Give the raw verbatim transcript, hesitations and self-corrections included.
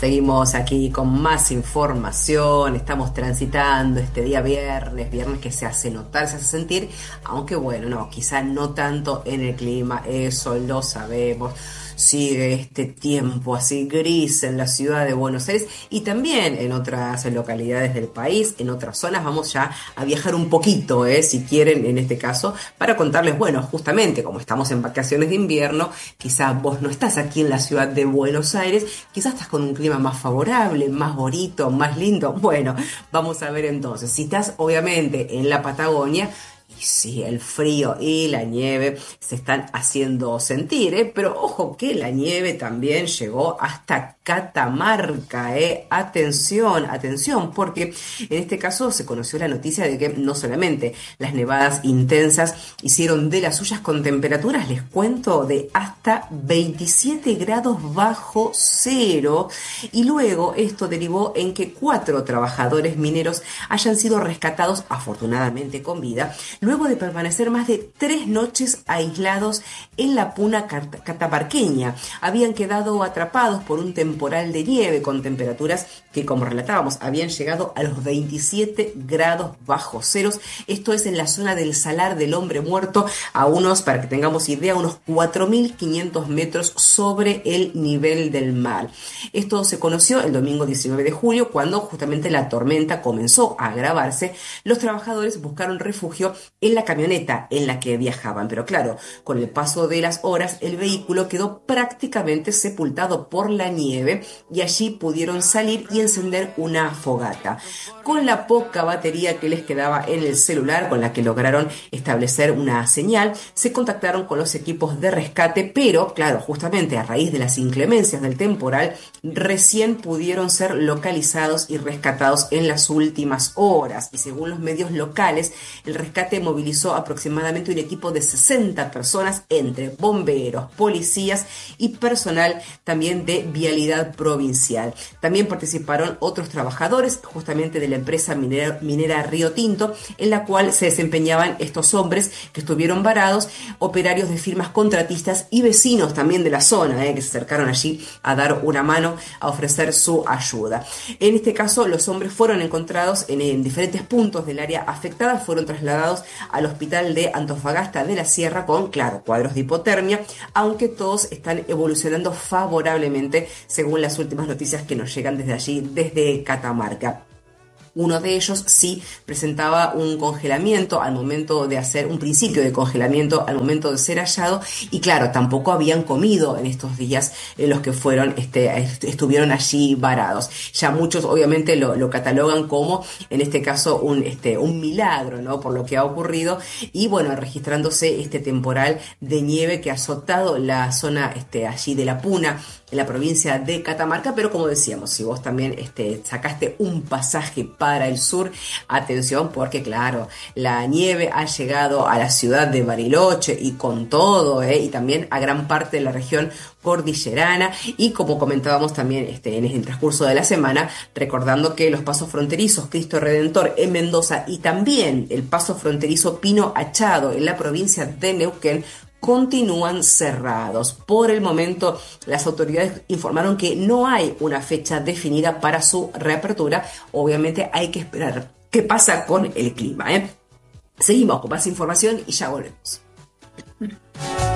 Seguimos aquí con más información, estamos transitando este día viernes, viernes que se hace notar, se hace sentir, aunque bueno, no, quizá no tanto en el clima, eso lo sabemos. Sigue este tiempo así gris en la ciudad de Buenos Aires y también en otras localidades del país, en otras zonas. Vamos ya a viajar un poquito, ¿eh? Si quieren, en este caso, para contarles, bueno, justamente como estamos en vacaciones de invierno, quizás vos no estás aquí en la ciudad de Buenos Aires, quizás estás con un clima más favorable, más bonito, más lindo. Bueno, vamos a ver entonces, si estás obviamente en la Patagonia, y sí, el frío y la nieve se están haciendo sentir, ¿eh? Pero ojo que la nieve también llegó hasta Catamarca, ¿eh? Atención, atención, porque en este caso se conoció la noticia de que no solamente las nevadas intensas hicieron de las suyas con temperaturas, les cuento, de hasta veintisiete grados bajo cero, y luego esto derivó en que cuatro trabajadores mineros hayan sido rescatados, afortunadamente con vida, luego de permanecer más de tres noches aislados en la puna catamarqueña. Habían quedado atrapados por un temporal de nieve con temperaturas que, como relatábamos, habían llegado a los veintisiete grados bajo ceros. Esto es en la zona del Salar del Hombre Muerto, a unos, para que tengamos idea, unos cuatro mil quinientos metros sobre el nivel del mar. Esto se conoció el domingo diecinueve de julio, cuando justamente la tormenta comenzó a agravarse. Los trabajadores buscaron refugio en la camioneta en la que viajaban, pero claro, con el paso de las horas el vehículo quedó prácticamente sepultado por la nieve y allí pudieron salir y encender una fogata. Con la poca batería que les quedaba en el celular, con la que lograron establecer una señal, se contactaron con los equipos de rescate, pero claro, justamente a raíz de las inclemencias del temporal, recién pudieron ser localizados y rescatados en las últimas horas, y según los medios locales, el rescate movilizó aproximadamente un equipo de sesenta personas entre bomberos, policías y personal también de vialidad provincial. También participaron otros trabajadores justamente de la empresa minera, minera Río Tinto, en la cual se desempeñaban estos hombres que estuvieron varados, operarios de firmas contratistas y vecinos también de la zona, eh, que se acercaron allí a dar una mano, a ofrecer su ayuda. En este caso, los hombres fueron encontrados en, en diferentes puntos del área afectada, fueron trasladados al hospital de Antofagasta de la Sierra con, claro, cuadros de hipotermia, aunque todos están evolucionando favorablemente según las últimas noticias que nos llegan desde allí, desde Catamarca. Uno de ellos sí presentaba un congelamiento al momento de hacer, un principio de congelamiento al momento de ser hallado, y claro, tampoco habían comido en estos días en los que fueron, este, estuvieron allí varados. Ya muchos obviamente lo, lo catalogan como, en este caso, un, este, un milagro, ¿no? Por lo que ha ocurrido, y bueno, registrándose este temporal de nieve que ha azotado la zona, este, allí de la Puna, en la provincia de Catamarca. Pero como decíamos, si vos también este, sacaste un pasaje para el sur, atención, porque claro, la nieve ha llegado a la ciudad de Bariloche y con todo, ¿eh? Y también a gran parte de la región cordillerana, y como comentábamos también este, en el transcurso de la semana, recordando que los pasos fronterizos Cristo Redentor en Mendoza y también el paso fronterizo Pino Achado en la provincia de Neuquén continúan cerrados. Por el momento, las autoridades informaron que no hay una fecha definida para su reapertura. Obviamente hay que esperar qué pasa con el clima, ¿eh? Seguimos con más información y ya volvemos.